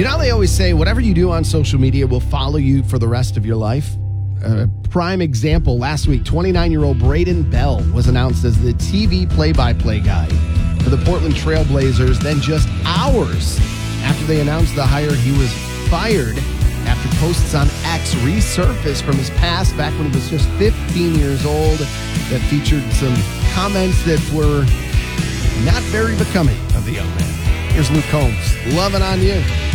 You know how they always say whatever you do on social media will follow you for the rest of your life? Prime example, last week, 29-year-old Braden Bell was announced as the TV play-by-play guy for the Portland Trail Blazers. Then just hours after they announced the hire, he was fired after posts on X resurfaced from his past back when he was just 15 years old that featured some comments that were not very becoming of the young man. Here's Luke Combs, loving on you.